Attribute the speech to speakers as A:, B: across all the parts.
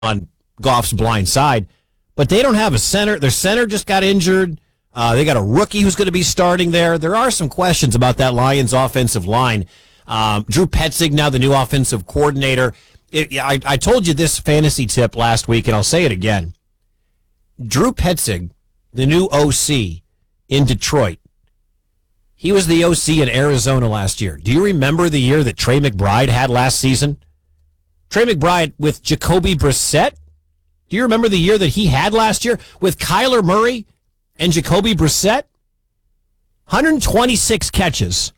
A: on Goff's blind side, but they don't have a center. Their center just got injured. They got a rookie who's going to be starting there. There are some questions about that Lions offensive line. Drew Petzing, now the new offensive coordinator. I told you this fantasy tip last week, and I'll say it again. Drew Petzing, the new OC in Detroit, he was the OC in Arizona last year. Do you remember the year that Trey McBride had last season? Trey McBride with Jacoby Brissett? Do you remember the year that he had last year with Kyler Murray and Jacoby Brissett? 126 catches,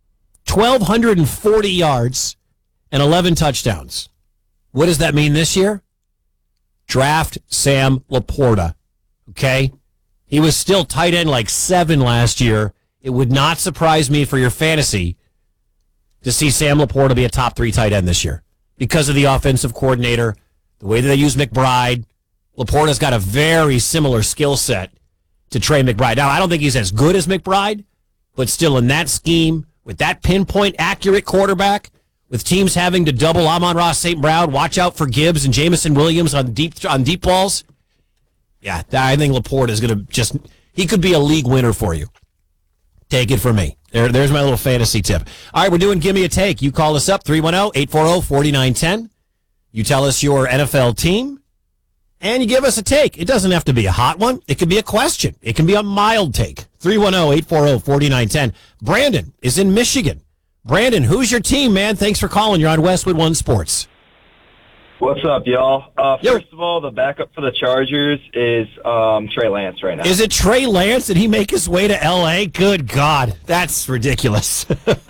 A: 1,240 yards, and 11 touchdowns. What does that mean this year? Draft Sam Laporta, okay? He was still tight end like 7 last year. It would not surprise me for your fantasy to see Sam Laporta be a top 3 tight end this year because of the offensive coordinator, the way that they use McBride. Laporta's got a very similar skill set to Trey McBride. Now, I don't think he's as good as McBride, but still in that scheme, with that pinpoint accurate quarterback, with teams having to double Amon-Ra St. Brown, watch out for Gibbs and Jamison Williams on deep balls. Yeah, I think Laporta is going to he could be a league winner for you. Take it from me. There's my little fantasy tip. All right, we're doing Give Me a Take. You call us up, 310-840-4910. You tell us your NFL team, and you give us a take. It doesn't have to be a hot one. It could be a question. It can be a mild take. 310-840-4910. Brandon is in Michigan. Brandon, who's your team, man? Thanks for calling. You're on Westwood One Sports.
B: What's up, y'all? First of all, the backup for the Chargers is Trey Lance right now.
A: Is it Trey Lance? Did he make his way to L.A.? Good God. That's ridiculous.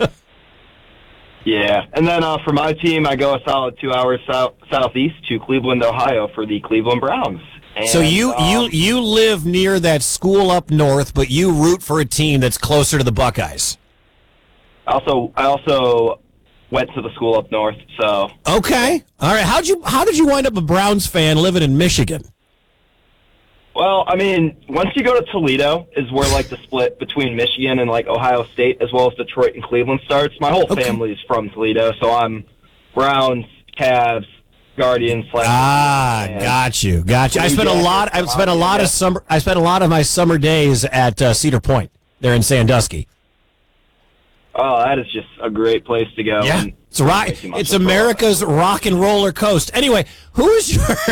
B: Yeah. And then for my team, I go a solid 2 hours southeast to Cleveland, Ohio for the Cleveland Browns. And,
A: so you live near that school up north, but you root for a team that's closer to the Buckeyes.
B: I also went to the school up north, so.
A: Okay. All right. How did you wind up a Browns fan living in Michigan?
B: Well, I mean, once you go to Toledo is where, like, the split between Michigan and, like, Ohio State as well as Detroit and Cleveland starts. My whole family is from Toledo, so I'm Browns, Cavs, Guardians.
A: Got you. I spent a lot of my summer days at Cedar Point there in Sandusky.
B: Oh, that is just a great place to go.
A: Yeah, it's America's rock and roller coast. Anyway, what's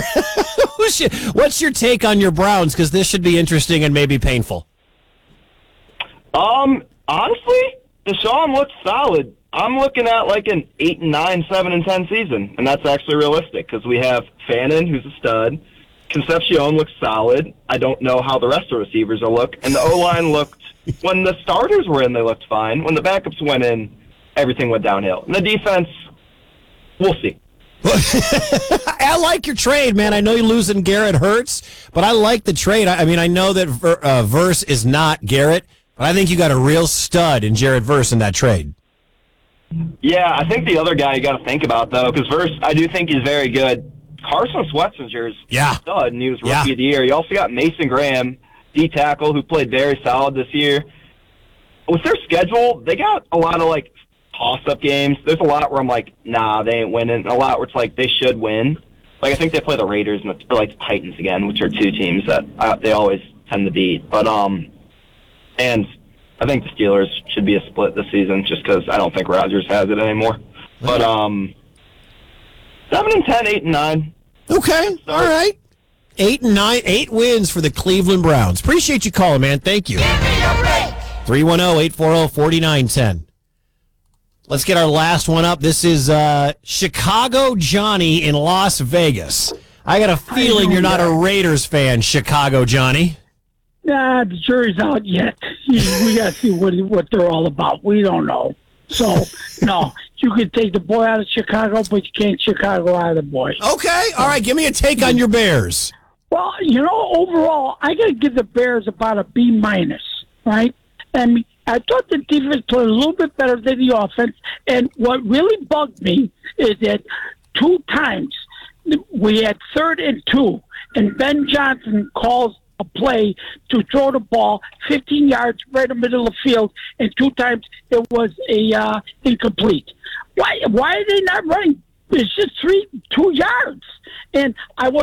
A: your take on your Browns? Because this should be interesting and maybe painful.
B: Honestly, Deshaun looks solid. I'm looking at like an 8-9, 7-10 season, and that's actually realistic because we have Fannin, who's a stud. Concepcion looks solid. I don't know how the rest of the receivers will look, and the O-line looked. When the starters were in, they looked fine. When the backups went in, everything went downhill. And the defense, we'll see.
A: I like your trade, man. I know you're losing Garrett Hurts, but I like the trade. I mean, I know that Verse is not Garrett, but I think you got a real stud in Jared Verse in that trade.
B: Yeah, I think the other guy you got to think about, though, because Verse, I do think he's very good. Carson Schwarzenegger's a stud, and he was Rookie of the Year. You also got Mason Graham, D-tackle, who played very solid this year. With their schedule, they got a lot of, like, toss-up games. There's a lot where I'm like, nah, they ain't winning. And a lot where it's like, they should win. Like, I think they play the Raiders and the Titans again, which are two teams that they always tend to beat. But, and I think the Steelers should be a split this season just because I don't think Rodgers has it anymore. But, 7-10, 8-9.
A: Okay, all right. 8-9, 8 wins for the Cleveland Browns. Appreciate you calling, man. Thank you. 310-840-4910. Let's get our last one up. This is Chicago Johnny in Las Vegas. I got a feeling you're not a Raiders fan, Chicago Johnny.
C: Nah, the jury's out yet. We got to see what they're all about. We don't know. So, no, you can take the boy out of Chicago, but you can't Chicago out of the boy.
A: Okay, all right. Give me a take on your Bears.
C: Well, overall, I got to give the Bears about a B-, right? And I thought the defense played a little bit better than the offense. And what really bugged me is that 2 times we had 3rd and 2, and Ben Johnson calls a play to throw the ball 15 yards right in the middle of the field, and 2 times it was incomplete. Why are they not running It's just 2 yards. And I was